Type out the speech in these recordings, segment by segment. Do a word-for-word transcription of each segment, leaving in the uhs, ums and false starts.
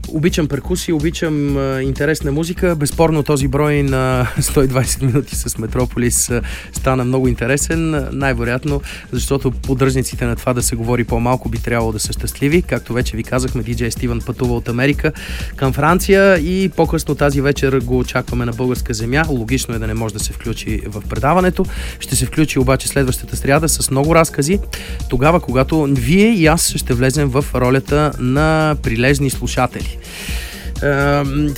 Обичам перкусия, обичам а, интересна музика. Безспорно този брой на сто и двайсет минути с Метрополис а, стана много интересен. Най-вероятно, защото поддръжниците на това да се говори по-малко би трябвало да са щастливи. Както вече ви казахме, диджей Стивън пътува от Америка към Франция и по-късно тази вечер го очакваме на българска земя. Логично е да не може да се включи в предаването. Ще се включи обаче следващата сряда с много разкази. Тогава, когато вие и аз ще влезем в ролята на прилежни слушатели. Uh,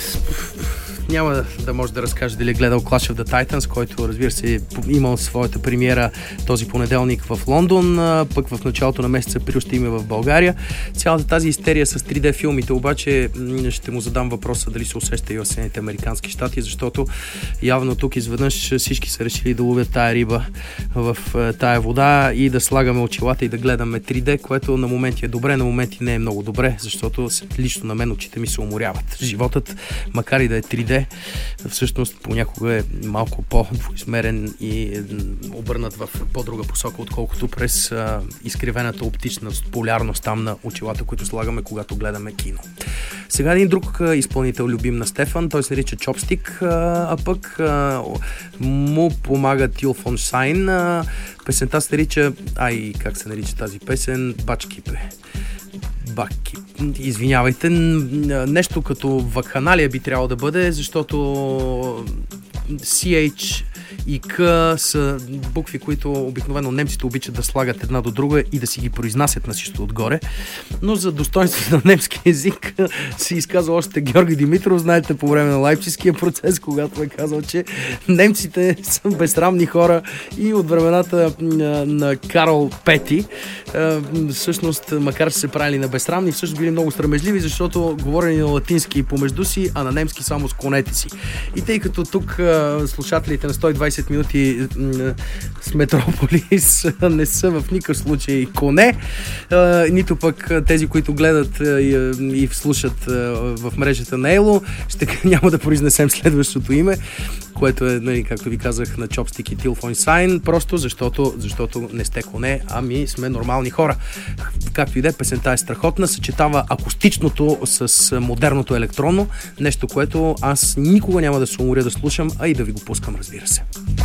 няма да може да разкаже дали е гледал Clash of the Titans, който, разбира се, е имал своята премиера този понеделник в Лондон, пък в началото на месец април ще има в България. Цялата тази истерия с три Д филмите, обаче ще му задам въпроса дали се усеща и в Съединените американски щати, защото явно тук изведнъж всички са решили да ловят тая риба в тая вода и да слагаме очилата и да гледаме три Д, което на моменти е добре, на моменти не е много добре, защото лично на мен очите ми се уморяват. Животът, макар и да е три Д, всъщност понякога е малко по-двоизмерен и обърнат в по-друга посока, отколкото през а, изкривената оптична полярност там на очилата, които слагаме, когато гледаме кино. Сега един друг а, изпълнител, любим на Стефан, той се нарича Chopstick, а, а пък а, му помага Till von Shine. А, песента се нарича, ай, как се нарича тази песен? Бачкипе. Баки. Извинявайте, нещо като вакханалия би трябвало да бъде, защото Си Ейч и К са букви, които обикновено немците обичат да слагат една до друга и да си ги произнасят на всичко отгоре. Но за достоинството на немски език се изказва още Георги Димитров, знаете, по време на Лайпцигския процес, когато е казал, че немците са безсрамни хора и от времената на Карл Пети, всъщност, макар че се правили на безсрамни, всъщност били много срамежливи, защото говорени на латински помежду си, а на немски само с конете си. И тъй като тук слушателите на сто и двайсет минути с Метрополис не са в никакъв случай коне, нито пък тези, които гледат и слушат в мрежата на Ело, ще няма да произнесем следващото име, което е, нали, както ви казах, на Chopstick и Till von Shine, просто защото, защото не сте коне, ами сме нормални хора. Както и да е, песента е страхотна, съчетава акустичното с модерното електронно, нещо, което аз никога няма да се уморя да слушам, а и да ви го пускам, разбира се.